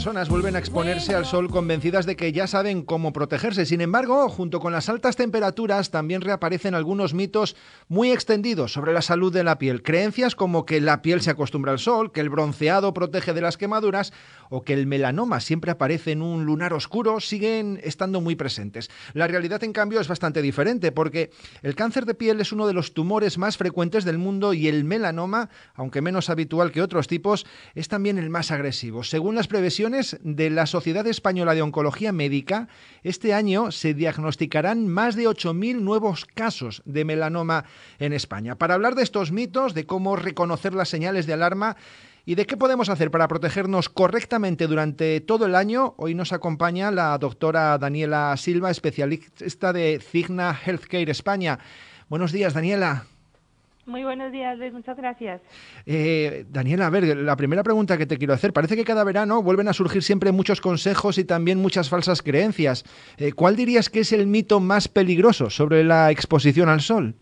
personas vuelven a exponerse al sol convencidas de que ya saben cómo protegerse. Sin embargo, junto con las altas temperaturas, también reaparecen algunos mitos muy extendidos sobre la salud de la piel. Creencias como que la piel se acostumbra al sol, que el bronceado protege de las quemaduras o que el melanoma siempre aparece en un lunar oscuro siguen estando muy presentes. La realidad, en cambio, es bastante diferente porque el cáncer de piel es uno de los tumores más frecuentes del mundo y el melanoma, aunque menos habitual que otros tipos, es también el más agresivo. Según las previsiones de la Sociedad Española de Oncología Médica, este año se diagnosticarán más de 8.000 nuevos casos de melanoma en España. Para hablar de estos mitos, de cómo reconocer las señales de alarma y de qué podemos hacer para protegernos correctamente durante todo el año, hoy nos acompaña la doctora Daniela Silva, especialista de Cigna Healthcare España. Buenos días, Daniela. Muy buenos días, Luis. Muchas gracias. Daniela, a ver, la primera pregunta que te quiero hacer. Parece que cada verano vuelven a surgir siempre muchos consejos y también muchas falsas creencias. ¿Cuál dirías que es el mito más peligroso sobre la exposición al sol?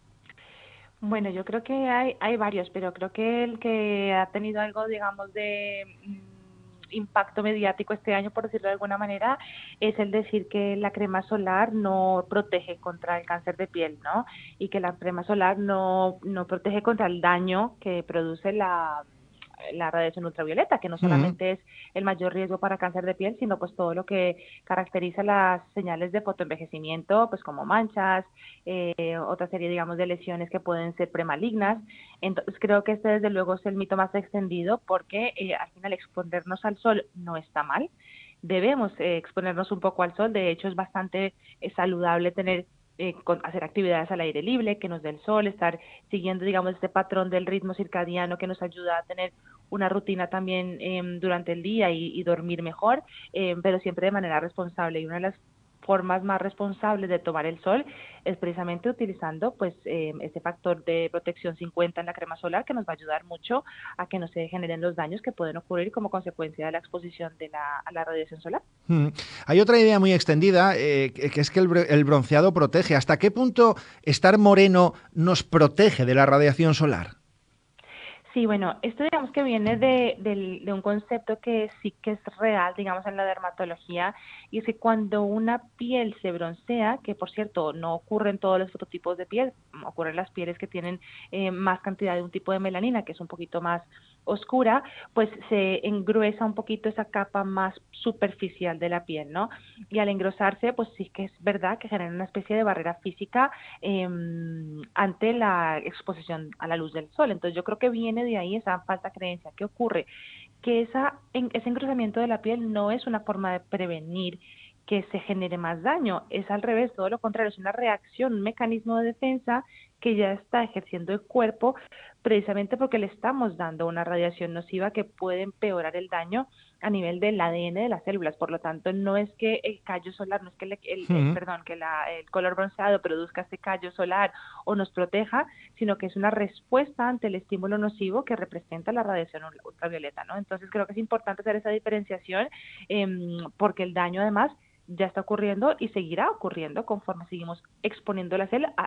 Bueno, yo creo que hay varios, pero creo que el que ha tenido algo, digamos, de impacto mediático este año, por decirlo de alguna manera, es el decir que la crema solar no protege contra el cáncer de piel, ¿no? Y que la crema solar no protege contra el daño que produce la radiación ultravioleta, que no Mm. solamente es el mayor riesgo para cáncer de piel, sino pues todo lo que caracteriza las señales de fotoenvejecimiento, pues como manchas, otra serie, digamos, de lesiones que pueden ser premalignas. Entonces creo que este desde luego es el mito más extendido porque al final exponernos al sol no está mal. Debemos exponernos un poco al sol, de hecho es bastante saludable tener hacer actividades al aire libre, que nos dé el sol, estar siguiendo, digamos, este patrón del ritmo circadiano que nos ayuda a tener una rutina también durante el día y dormir mejor, pero siempre de manera responsable. Y una de las formas más responsables de tomar el sol es precisamente utilizando pues ese factor de protección 50 en la crema solar que nos va a ayudar mucho a que no se generen los daños que pueden ocurrir como consecuencia de la exposición a la radiación solar. Mm. Hay otra idea muy extendida, que es que el bronceado protege. ¿Hasta qué punto estar moreno nos protege de la radiación solar? Sí, bueno, esto digamos que viene de un concepto que sí que es real, digamos, en la dermatología, y es que cuando una piel se broncea, que por cierto no ocurre en todos los fototipos de piel, ocurre en las pieles que tienen más cantidad de un tipo de melanina, que es un poquito más oscura, pues se engruesa un poquito esa capa más superficial de la piel, ¿no? Y al engrosarse, pues sí que es verdad que genera una especie de barrera física ante la exposición a la luz del sol. Entonces yo creo que viene de ahí esa falsa creencia. ¿Qué ocurre? Que ese engrosamiento de la piel no es una forma de prevenir que se genere más daño, es al revés, todo lo contrario, es una reacción, un mecanismo de defensa que ya está ejerciendo el cuerpo precisamente porque le estamos dando una radiación nociva que puede empeorar el daño a nivel del ADN de las células. Por lo tanto, no es que el callo solar, no es que Mm. perdón, que el color bronceado produzca este callo solar o nos proteja, sino que es una respuesta ante el estímulo nocivo que representa la radiación ultravioleta, ¿no? Entonces creo que es importante hacer esa diferenciación porque el daño además ya está ocurriendo y seguirá ocurriendo conforme seguimos exponiendo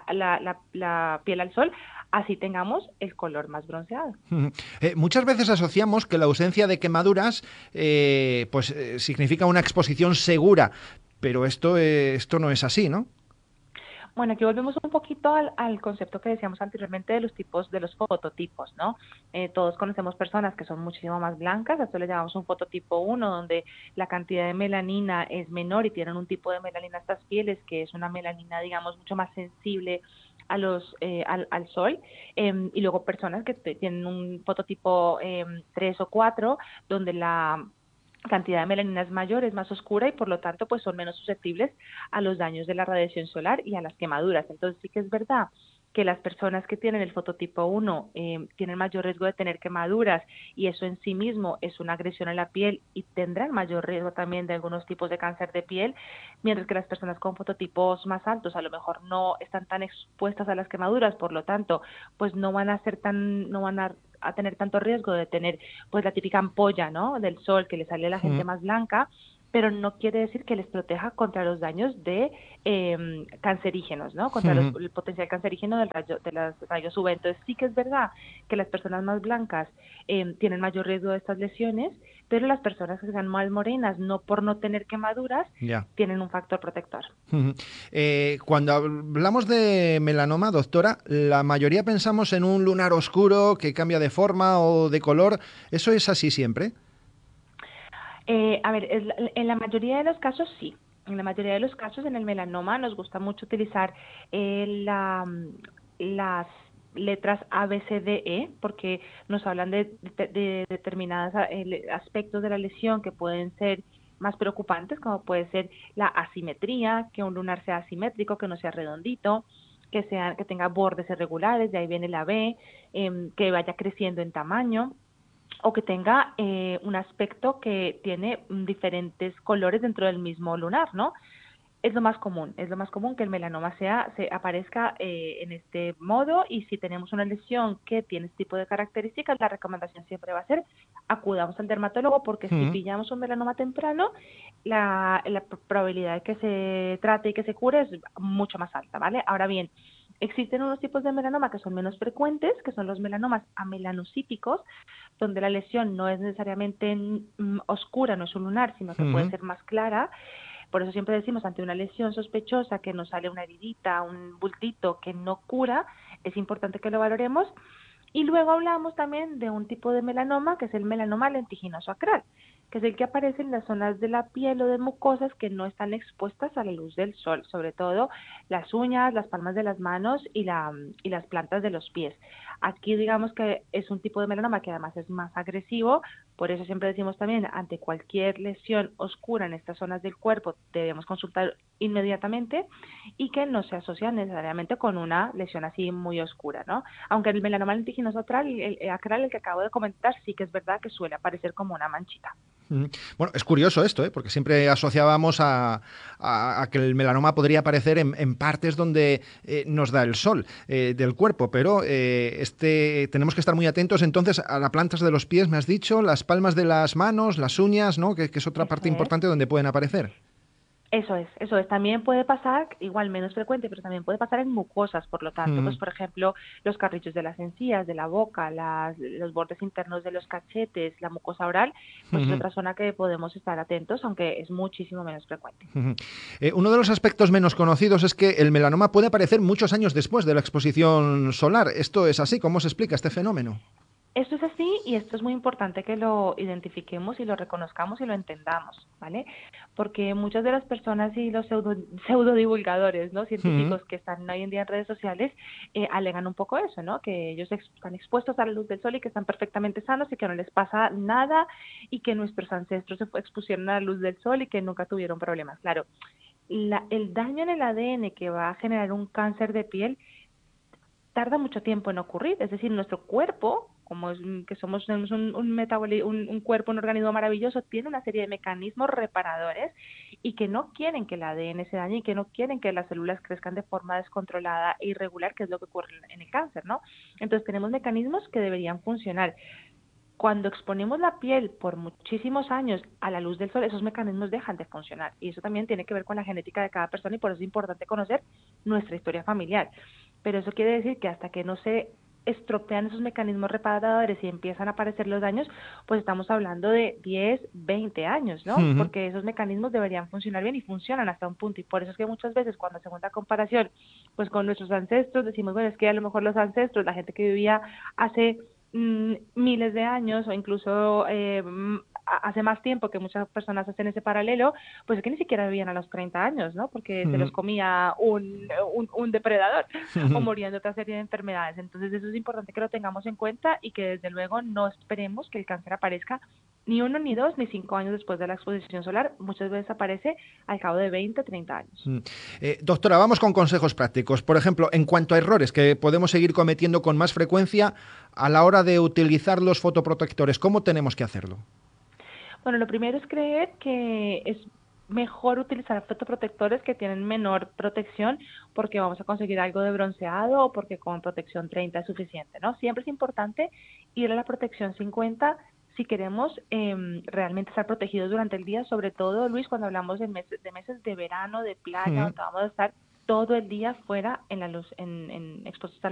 la piel al sol, así tengamos el color más bronceado. Muchas veces asociamos que la ausencia de quemaduras significa una exposición segura, pero esto no es así, ¿no? Bueno, aquí volvemos un poquito al concepto que decíamos anteriormente de los tipos, de los fototipos, ¿no? Todos conocemos personas que son muchísimo más blancas, a esto le llamamos un fototipo 1, donde la cantidad de melanina es menor y tienen un tipo de melanina estas pieles que es una melanina, digamos, mucho más sensible al sol, y luego personas que tienen un fototipo 3 o 4, donde la cantidad de melanina es mayor, es más oscura y por lo tanto pues son menos susceptibles a los daños de la radiación solar y a las quemaduras. Entonces sí que es verdad que las personas que tienen el fototipo 1 tienen mayor riesgo de tener quemaduras y eso en sí mismo es una agresión a la piel y tendrán mayor riesgo también de algunos tipos de cáncer de piel, mientras que las personas con fototipos más altos a lo mejor no están tan expuestas a las quemaduras, por lo tanto pues no van a tener tanto riesgo de tener pues la típica ampolla, ¿no? Del sol que le sale a la gente más blanca, pero no quiere decir que les proteja contra los daños de cancerígenos, ¿no? Contra Ujú. el potencial cancerígeno de los rayos UV. Entonces sí que es verdad que las personas más blancas tienen mayor riesgo de estas lesiones, pero las personas que sean más morenas, no por no tener quemaduras, Ya. tienen un factor protector. Ujú. Cuando hablamos de melanoma, doctora, la mayoría pensamos en un lunar oscuro que cambia de forma o de color. ¿Eso es así siempre? A ver, en la mayoría de los casos sí. En la mayoría de los casos en el melanoma nos gusta mucho utilizar las letras A, B, C, D, E, porque nos hablan de determinados aspectos de la lesión que pueden ser más preocupantes, como puede ser la asimetría, que un lunar sea asimétrico, que no sea redondito, que tenga bordes irregulares, de ahí viene la B, que vaya creciendo en tamaño o que tenga un aspecto que tiene diferentes colores dentro del mismo lunar, ¿no? Es lo más común que el melanoma se aparezca en este modo, y si tenemos una lesión que tiene este tipo de características, la recomendación siempre va a ser acudamos al dermatólogo, porque si Ujú. pillamos un melanoma temprano, la probabilidad de que se trate y que se cure es mucho más alta, ¿vale? Ahora bien, existen unos tipos de melanoma que son menos frecuentes, que son los melanomas amelanocíticos, donde la lesión no es necesariamente oscura, no es un lunar, sino que puede Ujú. ser más clara. Por eso siempre decimos, ante una lesión sospechosa que nos sale una heridita, un bultito que no cura, es importante que lo valoremos. Y luego hablamos también de un tipo de melanoma, que es el melanoma lentiginoso acral, que es el que aparece en las zonas de la piel o de mucosas que no están expuestas a la luz del sol, sobre todo las uñas, las palmas de las manos y las plantas de los pies. Aquí digamos que es un tipo de melanoma que además es más agresivo, por eso siempre decimos también, ante cualquier lesión oscura en estas zonas del cuerpo, debemos consultar inmediatamente, y que no se asocia necesariamente con una lesión así muy oscura, ¿no? Aunque el melanoma lentiginoso acral, el que acabo de comentar, sí que es verdad que suele aparecer como una manchita. Ujú. Bueno, es curioso esto, ¿eh? Porque siempre asociábamos a que el melanoma podría aparecer en partes donde nos da el sol del cuerpo, pero tenemos que estar muy atentos entonces a las plantas de los pies, me has dicho, las palmas de las manos, las uñas, ¿no? Que es otra Eso parte es. importante donde pueden aparecer. Eso es, eso es. También puede pasar, igual menos frecuente, pero también puede pasar en mucosas, por lo tanto, pues Ujú. por ejemplo, los carrillos de las encías, de la boca, los bordes internos de los cachetes, la mucosa oral, pues es Ujú. otra zona que podemos estar atentos, aunque es muchísimo menos frecuente. Ujú. Uno de los aspectos menos conocidos es que el melanoma puede aparecer muchos años después de la exposición solar. ¿Esto es así? ¿Cómo se explica este fenómeno? Esto es así, y esto es muy importante que lo identifiquemos y lo reconozcamos y lo entendamos, ¿vale? Porque muchas de las personas y los pseudo divulgadores, ¿no? Ujú. Científicos que están hoy en día en redes sociales alegan un poco eso, ¿no? Que ellos están expuestos a la luz del sol y que están perfectamente sanos y que no les pasa nada, y que nuestros ancestros se expusieron a la luz del sol y que nunca tuvieron problemas. Claro, el daño en el ADN que va a generar un cáncer de piel tarda mucho tiempo en ocurrir. Es decir, nuestro cuerpo, como es que tenemos un cuerpo, un organismo maravilloso, tiene una serie de mecanismos reparadores, y que no quieren que el ADN se dañe y que no quieren que las células crezcan de forma descontrolada e irregular, que es lo que ocurre en el cáncer, ¿no? Entonces tenemos mecanismos que deberían funcionar. Cuando exponemos la piel por muchísimos años a la luz del sol, esos mecanismos dejan de funcionar, y eso también tiene que ver con la genética de cada persona, y por eso es importante conocer nuestra historia familiar. Pero eso quiere decir que hasta que no se estropean esos mecanismos reparadores y empiezan a aparecer los daños, pues estamos hablando de 10, 20 años, ¿no? Ujú. Porque esos mecanismos deberían funcionar bien y funcionan hasta un punto, y por eso es que muchas veces cuando hacemos la comparación pues con nuestros ancestros, decimos, bueno, es que a lo mejor los ancestros, la gente que vivía hace miles de años, o incluso hace más tiempo, que muchas personas hacen ese paralelo, pues es que ni siquiera vivían a los 30 años, ¿no? Porque se los Ujú. comía un depredador o Ujú. morían de otra serie de enfermedades. Entonces eso es importante que lo tengamos en cuenta, y que desde luego no esperemos que el cáncer aparezca ni 1, ni 2, ni 5 años después de la exposición solar. Muchas veces aparece al cabo de 20, 30 años. Mm. Doctora, vamos con consejos prácticos. Por ejemplo, en cuanto a errores que podemos seguir cometiendo con más frecuencia a la hora de utilizar los fotoprotectores, ¿cómo tenemos que hacerlo? Bueno, lo primero es creer que es mejor utilizar fotoprotectores que tienen menor protección, porque vamos a conseguir algo de bronceado, o porque con protección 30 es suficiente, ¿no? Siempre es importante ir a la protección 50, si queremos realmente estar protegidos durante el día, sobre todo, Luis, cuando hablamos de meses de verano, de playa, Mm. donde vamos a estar todo el día fuera en la luz, expuestos a